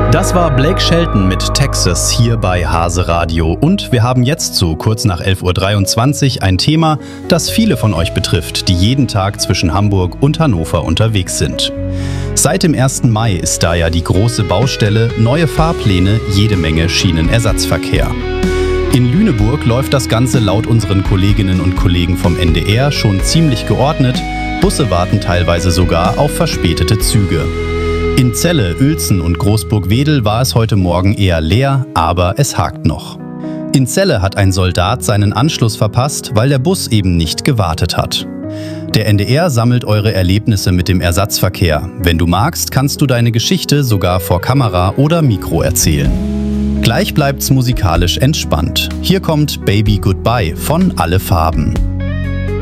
Das war Blake Shelton mit Texas hier bei Hase Radio und wir haben jetzt so kurz nach 11:23 Uhr ein Thema, das viele von euch betrifft, die jeden Tag zwischen Hamburg und Hannover unterwegs sind. Seit dem 1. Mai ist da ja die große Baustelle, neue Fahrpläne, jede Menge Schienenersatzverkehr. In Lüneburg läuft das Ganze laut unseren Kolleginnen und Kollegen vom NDR schon ziemlich geordnet, Busse warten teilweise sogar auf verspätete Züge. In Celle, Uelzen und Großburg-Wedel war es heute Morgen eher leer, aber es hakt noch. In Celle hat ein Soldat seinen Anschluss verpasst, weil der Bus eben nicht gewartet hat. Der NDR sammelt eure Erlebnisse mit dem Ersatzverkehr. Wenn du magst, kannst du deine Geschichte sogar vor Kamera oder Mikro erzählen. Gleich bleibt's musikalisch entspannt. Hier kommt Baby Goodbye von Alle Farben.